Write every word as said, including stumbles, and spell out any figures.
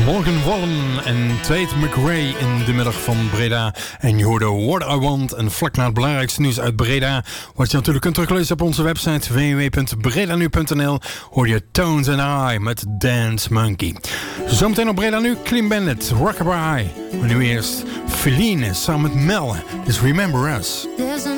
Morgan Wallen en Tate McRae in de middag van Breda. En je hoorde What I Want. En vlak na het belangrijkste nieuws uit Breda, wat je natuurlijk kunt teruglezen op onze website w w w punt breda nu punt n l, hoor je Tones and I met Dance Monkey. Zometeen op Breda Nu, Clean Bandit, Rockabye. Maar nu eerst Feline samen met Mel. Dus Remember Us.